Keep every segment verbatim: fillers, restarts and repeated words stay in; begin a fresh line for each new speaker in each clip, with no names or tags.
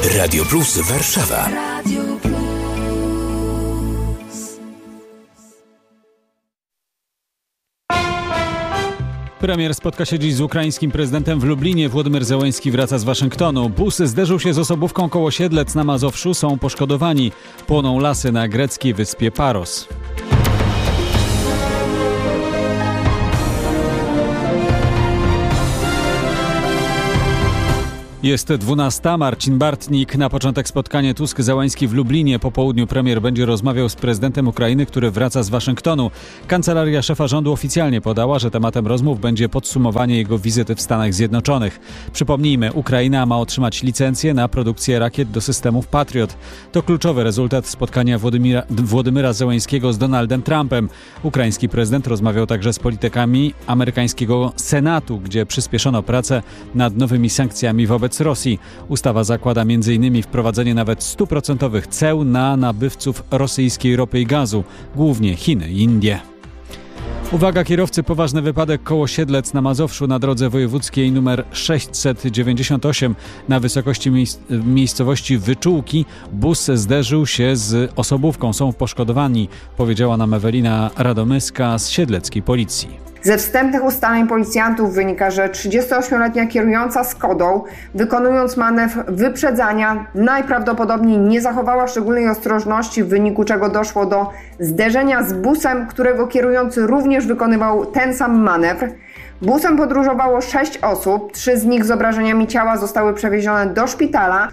Radio Plus Warszawa. Radio Plus.
Premier spotka się dziś z ukraińskim prezydentem w Lublinie. Władimir Zełenski wraca z Waszyngtonu. Bus zderzył się z osobówką koło Siedlec na Mazowszu. Są poszkodowani. Płoną lasy na greckiej wyspie Paros. Jest dwunasta. Marcin Bartnik. Na początek spotkanie Tusk-Zełański w Lublinie. Po południu premier będzie rozmawiał z prezydentem Ukrainy, który wraca z Waszyngtonu. Kancelaria szefa rządu oficjalnie podała, że tematem rozmów będzie podsumowanie jego wizyty w Stanach Zjednoczonych. Przypomnijmy, Ukraina ma otrzymać licencję na produkcję rakiet do systemów Patriot. To kluczowy rezultat spotkania Władimira, Władimira Zełańskiego z Donaldem Trumpem. Ukraiński prezydent rozmawiał także z politykami amerykańskiego Senatu, gdzie przyspieszono pracę nad nowymi sankcjami wobec Rosji. Ustawa zakłada między innymi wprowadzenie nawet stuprocentowych ceł na nabywców rosyjskiej ropy i gazu, głównie Chiny i Indie. Uwaga kierowcy, poważny wypadek koło Siedlec na Mazowszu na drodze wojewódzkiej nr sześćset dziewięćdziesiąt osiem na wysokości miejsc- miejscowości Wyczółki. Bus zderzył się z osobówką. Są poszkodowani, powiedziała nam Ewelina Radomyska z siedleckiej policji.
Ze wstępnych ustaleń policjantów wynika, że trzydziestoośmioletnia kierująca Skodą, wykonując manewr wyprzedzania, najprawdopodobniej nie zachowała szczególnej ostrożności, w wyniku czego doszło do zderzenia z busem, którego kierujący również wykonywał ten sam manewr. Busem podróżowało sześć osób, trzy z nich z obrażeniami ciała zostały przewiezione do szpitala.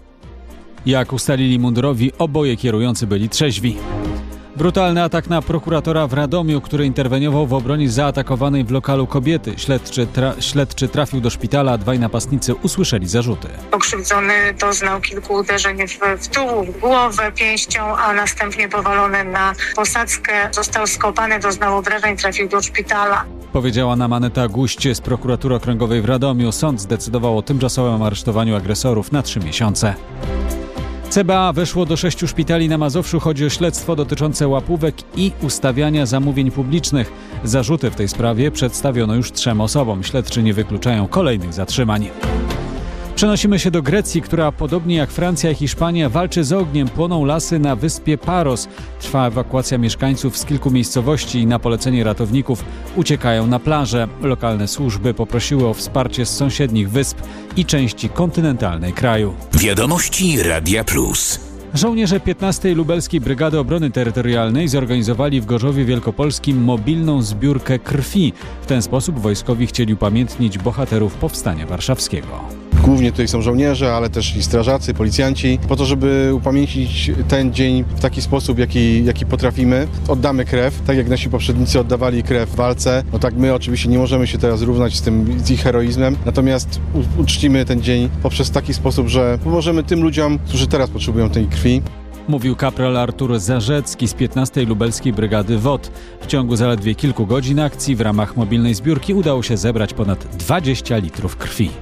Jak ustalili mundurowi, oboje kierujący byli trzeźwi. Brutalny atak na prokuratora w Radomiu, który interweniował w obronie zaatakowanej w lokalu kobiety. Śledczy, tra- śledczy trafił do szpitala, a dwaj napastnicy usłyszeli zarzuty.
Pokrzywdzony doznał kilku uderzeń w, w tył, w głowę, pięścią, a następnie powalony na posadzkę. Został skopany, doznał obrażeń, trafił do szpitala.
Powiedziała nam Aneta Guść z prokuratury okręgowej w Radomiu. Sąd zdecydował o tymczasowym aresztowaniu agresorów na trzy miesiące. C B A weszło do sześciu szpitali na Mazowszu. Chodzi o śledztwo dotyczące łapówek i ustawiania zamówień publicznych. Zarzuty w tej sprawie przedstawiono już trzem osobom. Śledczy nie wykluczają kolejnych zatrzymań. Przenosimy się do Grecji, która podobnie jak Francja i Hiszpania walczy z ogniem. Płoną lasy na wyspie Paros. Trwa ewakuacja mieszkańców z kilku miejscowości i na polecenie ratowników uciekają na plażę. Lokalne służby poprosiły o wsparcie z sąsiednich wysp i części kontynentalnej kraju.
Wiadomości Radia Plus.
Żołnierze piętnastej Lubelskiej Brygady Obrony Terytorialnej zorganizowali w Gorzowie Wielkopolskim mobilną zbiórkę krwi. W ten sposób wojskowi chcieli upamiętnić bohaterów Powstania Warszawskiego.
Głównie tutaj są żołnierze, ale też i strażacy, policjanci, po to, żeby upamiętnić ten dzień w taki sposób, jaki, jaki potrafimy. Oddamy krew, tak jak nasi poprzednicy oddawali krew w walce. No tak my oczywiście nie możemy się teraz równać z tym, z ich heroizmem, natomiast u, uczcimy ten dzień poprzez taki sposób, że pomożemy tym ludziom, którzy teraz potrzebują tej krwi.
Mówił kapral Artur Zarzecki z piętnastej Lubelskiej Brygady W O T. W ciągu zaledwie kilku godzin akcji w ramach mobilnej zbiórki udało się zebrać ponad dwadzieścia litrów krwi.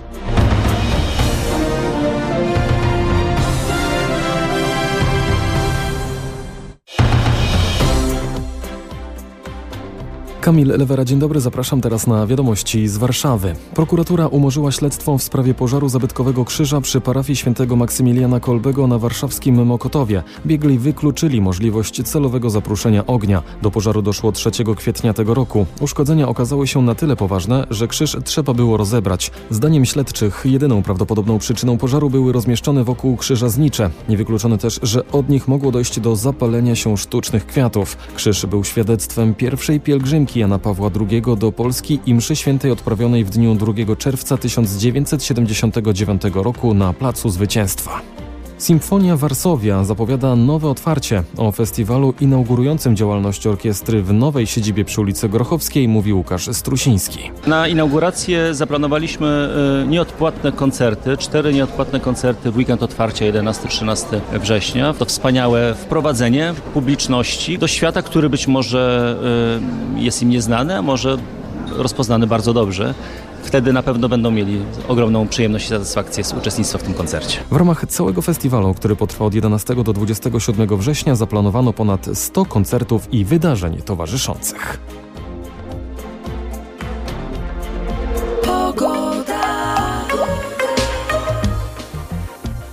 Kamil Lewera, dzień dobry, zapraszam teraz na wiadomości z Warszawy. Prokuratura umorzyła śledztwo w sprawie pożaru zabytkowego krzyża przy parafii świętego Maksymiliana Kolbego na warszawskim Mokotowie. Biegli wykluczyli możliwość celowego zaprószenia ognia. Do pożaru doszło trzeciego kwietnia tego roku. Uszkodzenia okazały się na tyle poważne, że krzyż trzeba było rozebrać. Zdaniem śledczych jedyną prawdopodobną przyczyną pożaru były rozmieszczone wokół krzyża znicze. Niewykluczone też, że od nich mogło dojść do zapalenia się sztucznych kwiatów. Krzyż był świadectwem pierwszej pielgrzymki Jana Pawła drugiego do Polski i mszy świętej odprawionej w dniu drugiego czerwca tysiąc dziewięćset siedemdziesiątego dziewiątego roku na Placu Zwycięstwa. Sinfonia Varsovia zapowiada nowe otwarcie. O festiwalu inaugurującym działalność orkiestry w nowej siedzibie przy ulicy Grochowskiej mówi Łukasz Strusiński.
Na inaugurację zaplanowaliśmy nieodpłatne koncerty, cztery nieodpłatne koncerty w weekend otwarcia jedenastego trzynastego września. To wspaniałe wprowadzenie publiczności do świata, który być może jest im nieznany, a może rozpoznany bardzo dobrze. Wtedy na pewno będą mieli ogromną przyjemność i satysfakcję z uczestnictwa w tym koncercie.
W ramach całego festiwalu, który potrwa od jedenastego do dwudziestego siódmego września, zaplanowano ponad sto koncertów i wydarzeń towarzyszących.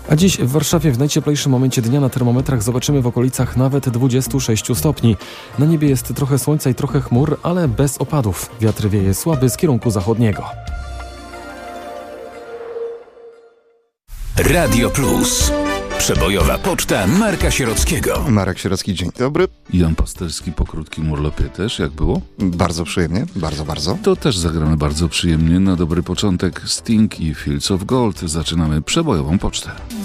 A dziś w Warszawie w najcieplejszym momencie dnia na termometrach zobaczymy w okolicach nawet dwudziestu sześciu stopni. Na niebie jest trochę słońca i trochę chmur, ale bez opadów. Wiatr wieje słaby z kierunku zachodniego.
Radio Plus. Przebojowa poczta Marka Sierockiego.
Marek Sierocki, dzień dobry.
Jan Pasterski po krótkim urlopie też, jak było?
Bardzo przyjemnie, bardzo, bardzo.
To też zagramy bardzo przyjemnie. Na dobry początek Sting i Fields of Gold. Zaczynamy przebojową pocztę.